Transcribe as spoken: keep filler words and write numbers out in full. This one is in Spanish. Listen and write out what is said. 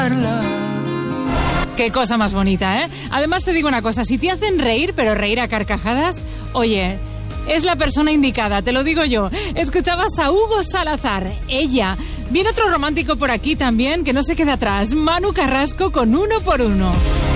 Qué cosa más bonita, ¿eh? Además te digo una cosa, si te hacen reír, pero reír a carcajadas, oye, es la persona indicada, te lo digo yo. Escuchabas a Hugo Salazar, ella. Viene otro romántico por aquí también, que no se queda atrás, Manu Carrasco con Uno por Uno.